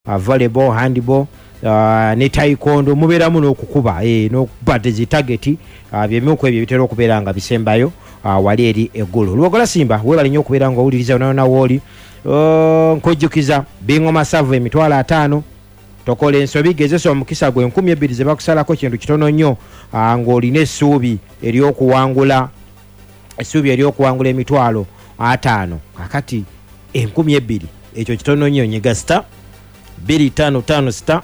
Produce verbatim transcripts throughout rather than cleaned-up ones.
uh, volleyball, handball, uh, ne taekwondo mubeeramu n'okukuba eh, n'okuba zi target uh, byemu ku ebyo bitera okubeera nga bisembayo uh, wali eri eggulu. Lubogola Simba weebale nnyo okubeera nga owuliriza onaona wooli uh, nkojjukiza Bingoma Savo emitwalo ataano tokola ensobi gezesa omukisa gwe enkumi ebbiri ze bakusalako kintu kitono nnyo uh, ng'olina essuubi ery'okuwangula essuubi ery'okuwangula emitwalo ataano kakati enkumi ebbiri ekyo kitono nnyo nyiga sita bbiri ttaano ttaano sita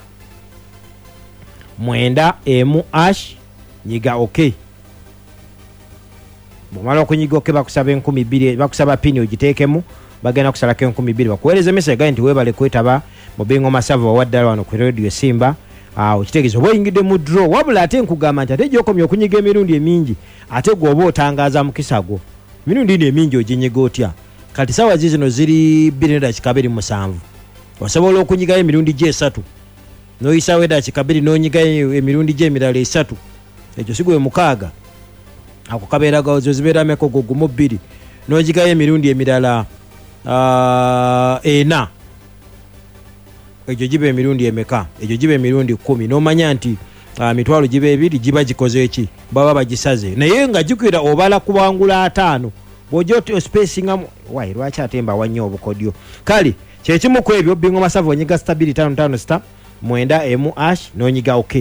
mwenda emu ash nyiga okay. Bw'omala okunyiga okay bakusaba enkumi bbiri bakusaba pini ogiteekemu bagenda kusalako enkumi bbiri bakuweereza message gandi nti weebale kwetaba mu Bingoma Savo waddala wano ku radio Simba uh, okitegeeza oba oyingidde mu draw wabula ate nkugamba nti ate gy'okomya okunyiga emirundi emingi ate gw'oba otangaaza mukisa gwo emirundi ndi emingi oginyiga otya kati sawa zino ziri bbiri n'eddakiika abiri musanvu osobola okunyigayo emirundi gy'esatu n'oyisaawo eddakiika bbiri n'onyigayo emirundi gy'emirala esatu ekyo si gwe mukaaga ako kabeera gazo zibeera meko go gumu bbiri n'onyigayo emirundi emirala uh, ena ekyo giba emirundi emeka ekyo giba emirundi kumi n'omanya nti uh, mitwalo giba ebiri giba gikoze eki baba bagisaze naye nga gikwira obala kubangula ataano bw'ojja spacinga wayi lwaki atemba wannyo obukodyo kale kyekimu ku ebyo Bingoma Savo onyiga sita bbiri ttaano ttaano sita mwenda emu ash n'onyiga okay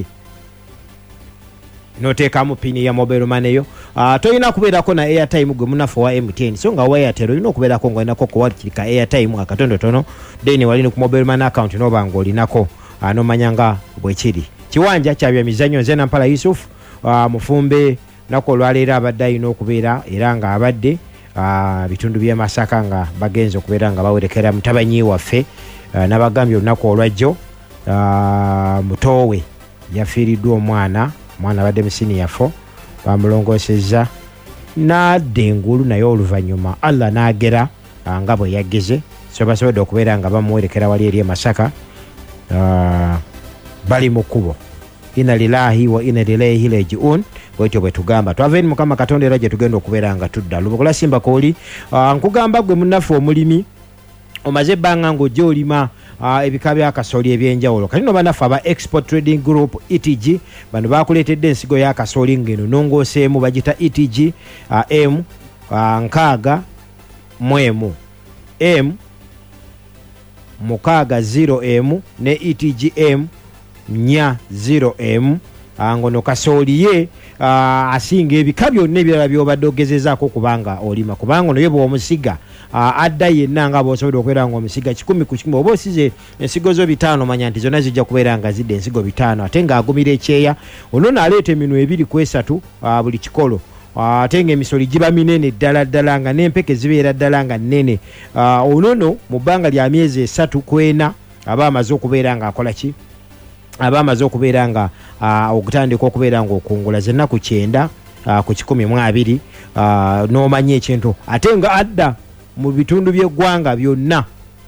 noteekamu pini ya mobile money yo uh, toyina kubeerako na airtime gwe munafu wa M T N so nga wa Airtel olina okubeerako ng'olinako kuwalikirika airtime akatondotono then walina ku mobile money account n'oba ng'olinako uh, n'omanya nga bwe kiri kiwanja kyabya mizannyo nze Nampala Yusuf uh, mufumbe nako olwaleero abadde alina okubeera era nga abadde uh, bitundu by'e Masaka nga bagenze okubeera nga bawerekera mutabanyi waffe uh, n'abagambye olunaku olwajjo uh, mutowe yafiiriddwa omwana mwana badde misini yafo bamulongoseza nadde engulu naye oluvannyuma Allah n'agera nga bwe yaggeze so basobodde okubeera nga bamuwerekera wali eri e Masaka uh, bali mu kkubo inna lillahi wa inna ilaihi raji'un bwetyo bwe tugamba twava eri Mukama Katonda era gye tugenda okubeera nga tudda. Lubogola Simba kooli uh, nkugamba gwe munnafu omulimi omaze ebbanga ng'ojja olima Uh, ebika bya kasooli ebyenjawulo kati no banafu aba Export Trading Group E T G bano bakuleetedde ensigo ya kasooli ngeno nongooseemu bagita E T G uh, M uh, nkaaga mwemu M mukaaga zero M ne E T G M nya zero M uh, ngono kasooli ye uh, asinga ebika byonna ebirala by'obadde ogezezaako kubanga olima kubanga ono ye bw'omusiga Uh, adda yenna nga bw'osobola okubeera nga omusiga kikumi ku kikumi oba osize ensigo zo bitaano manya nti zonna zijja kubeera nga zidde ensigo bitaano ate ng'agumira ekyeya ono n'aleeta eminwe ebiri ku esatu uh, buli kikolo uh, ate ng'emisoli giba minene ddala ddala nga n'empeke zibeera ddala nga nnene uh, onono mu bbanga lya myezi esatu ku ena aba amaze okubeera ng'akola ki aba amaze okubeera nga uh, okutandika okubeera ng'okungula z'ennaku kyenda uh, ku kikumi mu abiri uh, n'omanya ekintu ate nga adda mu bitundu by'eggwanga byonna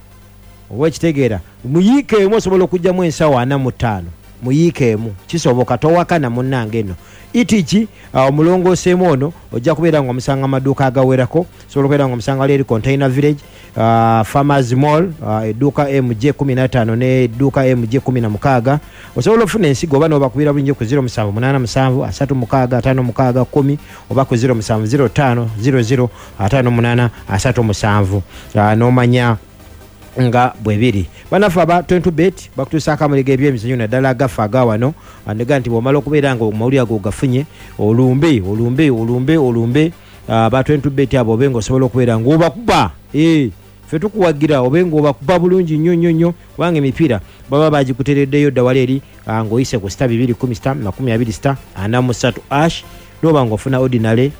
oba ekitegeera muyiike emu osobola okugyamu ensawo ana mu ttaano muyiike emu kisoboka towakana munnange eno E T G omulongooseemu uh, ono ojja kubeera nga omusanga amaduuka agawerako osobola okubeera nga omusanga leri Container Village uh, Farmers Mall uh, edduuka M J kumi na ttaano n'edduuka M J kumi na mukaaga osobola okufuna ensigo oba n'obakubira bulungi ku zero musanvu munaana musanvu asatu mukaaga ataano mukaaga kumi oba ku zero musanvu zero ttaano zero zero ataano munaana asatu musanvu uh, n'omanya nga bwebiri banafu aba twenty bet bakutuusa akamuliga ebyemizanyo naddala agafa agawano andega nti bw'omala okubeera nga omawulire ago gafunye olumbe olumbe olumbe olumbe aba twenty bet abo obe nga osobola okubeera ng'obakuba eh ffe tukuwagira obe ng'obakuba bulungi nnyo nnyo nnyo kubanga emipiira baba bagikutereddeyo dda wali eri ng'oyise ku sita bibiri kumi sita makumi abiri sita ana mu ssatu ash n'oba ng'ofuna ordinary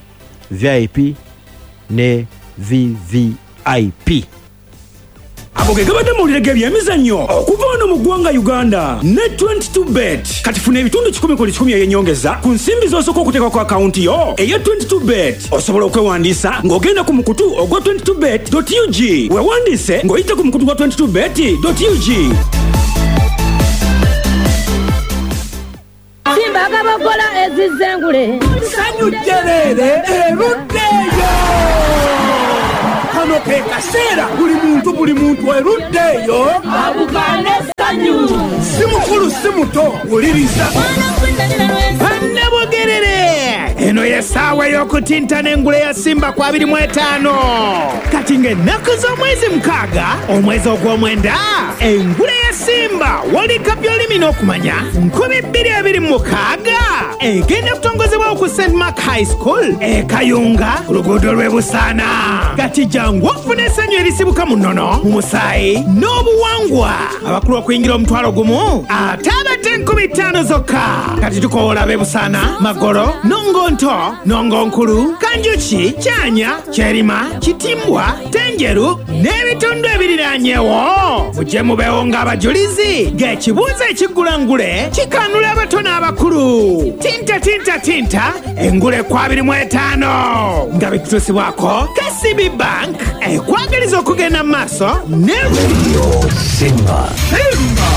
V I P ne V V I P. Ago ge gabadde mu lirege by'emizannyo okuva wano mu ggwanga Uganda ne twenty-two bet kati funa ebitundu kikumi ku kikumi eyenyongeza ku nsimbi z'osooka okuteeka ku akawunti yo eya twenty-two bet osobola okwewandiisa ng'ogenda ku mukutu ogwa twenty-two bet dot U G weewandiise ng'oyita ku mukutu gwa twenty-two bet dot U G. Simba gabagola ezizengule sanyu jerere eruddeyo kano ke kaseera buli muntu buli muntu eruddeyo abukane wuliriza Pannabugerere eno yesaawa y'okutinta n'engule ya Simba kwa abiri mu etaano kati ng'ennaku z'omwezi mukaaga omwezi ogw'omwenda engule ya Simba World Cup by'olimi n'okumanya nkumi bbiri abiri mu mukaaga egenda kutongozebwa ku Saint Mark High School e Kayunga ku luguudo lw'e Busaana kati jangu ofune essanyu erisibuka mu nnono mu musaayi n'obuwangwa abakulu okuyingira omutwalo gumu ate abadde enkumi ttaano zokka kati tukoola b'e Busaana Magoro Nongonto Nongonkulu Kanjuki Kyanya Kyerima Kitimbwa Tenjeru n'ebitundu ebiriraanyeewo mujje mubeewo ng'abajulizi ng'ekibuuzo ekiggula ngule kikanula abato n'abakulu tinta tinta tinta engule kwa abiri mu etaano nga bitutusibwako K C B Bank ekwagaliza okugenda mu maaso ne Radio Simba.